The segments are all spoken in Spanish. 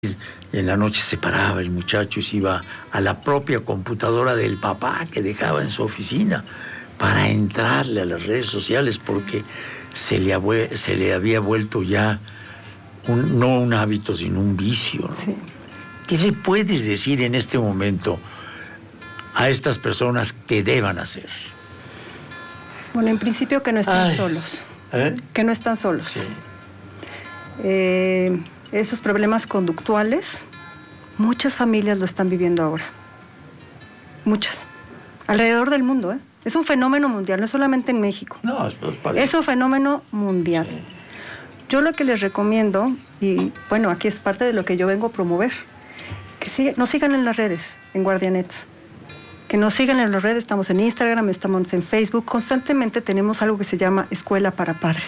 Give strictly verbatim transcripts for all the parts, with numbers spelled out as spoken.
En la noche se paraba el muchacho y se iba a la propia computadora del papá que dejaba en su oficina para entrarle a las redes sociales porque se le, abue- se le había vuelto ya un, no un hábito sino un vicio, ¿no? Sí. ¿Qué le puedes decir en este momento a estas personas que deban hacer? Bueno, en principio que no están Ay. solos. ¿Eh? Que no están solos. Sí. Eh, esos problemas conductuales, muchas familias lo están viviendo ahora. Muchas. Alrededor del mundo, ¿eh? Es un fenómeno mundial, no solamente en México. No, es, es, es un fenómeno mundial. Sí. Yo lo que les recomiendo, y bueno, aquí es parte de lo que yo vengo a promover, que siga, nos sigan en las redes, en Guardianets. Que nos sigan en las redes, estamos en Instagram, estamos en Facebook, constantemente tenemos algo que se llama Escuela para Padres.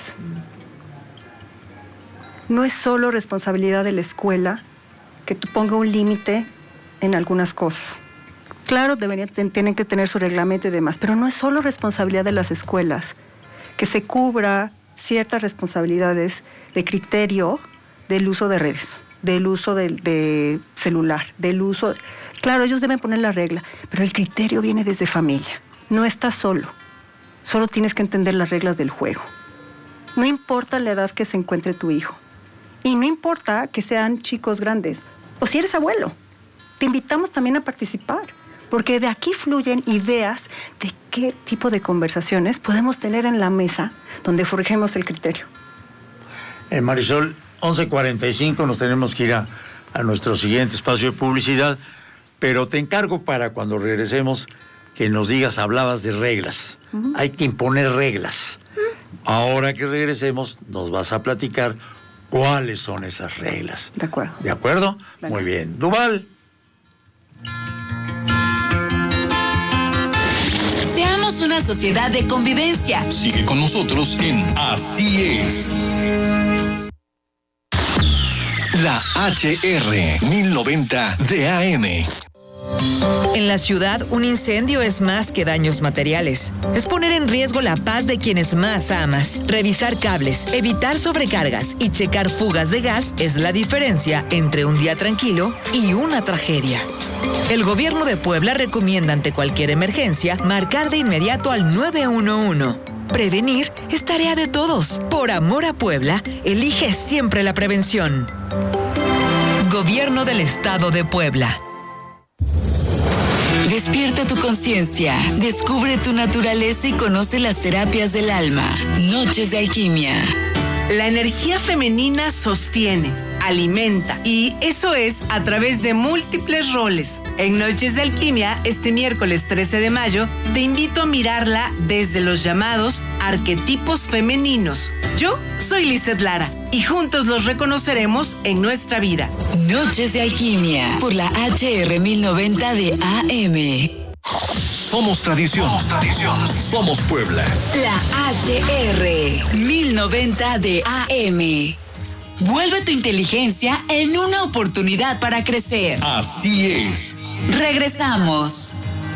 No es solo responsabilidad de la escuela que tú ponga un límite en algunas cosas. Claro, deberían, tienen que tener su reglamento y demás, pero no es solo responsabilidad de las escuelas que se cubra ciertas responsabilidades de criterio del uso de redes, del uso de, de celular, del uso... Claro, ellos deben poner la regla, pero el criterio viene desde familia. No estás solo, solo tienes que entender las reglas del juego. No importa la edad que se encuentre tu hijo. Y no importa que sean chicos grandes, o si eres abuelo, te invitamos también a participar, porque de aquí fluyen ideas de qué tipo de conversaciones podemos tener en la mesa donde forjemos el criterio. Eh, Marisol, once cuarenta y cinco, nos tenemos que ir a, a nuestro siguiente espacio de publicidad, pero te encargo para cuando regresemos que nos digas, hablabas de reglas, uh-huh. Hay que imponer reglas. Uh-huh. Ahora que regresemos nos vas a platicar ¿cuáles son esas reglas? De acuerdo. ¿De acuerdo? Venga. Muy bien. Duval. Seamos una sociedad de convivencia. Sigue con nosotros en Así es. La H R mil noventa de A M. En la ciudad, un incendio es más que daños materiales. Es poner en riesgo la paz de quienes más amas. Revisar cables, evitar sobrecargas y checar fugas de gas es la diferencia entre un día tranquilo y una tragedia. El gobierno de Puebla recomienda ante cualquier emergencia marcar de inmediato al nueve uno uno. Prevenir es tarea de todos. Por amor a Puebla, elige siempre la prevención. Gobierno del Estado de Puebla. Despierta tu conciencia, descubre tu naturaleza y conoce las terapias del alma. Noches de alquimia. La energía femenina sostiene, alimenta, y eso es a través de múltiples roles. En Noches de Alquimia, este miércoles trece de mayo, te invito a mirarla desde los llamados arquetipos femeninos. Yo soy Lizeth Lara y juntos los reconoceremos en nuestra vida. Noches de Alquimia por la H R mil noventa de A M. Somos tradición. Somos tradición. Somos Puebla. La H R mil noventa de A M. Vuelve tu inteligencia en una oportunidad para crecer. Así es. Regresamos.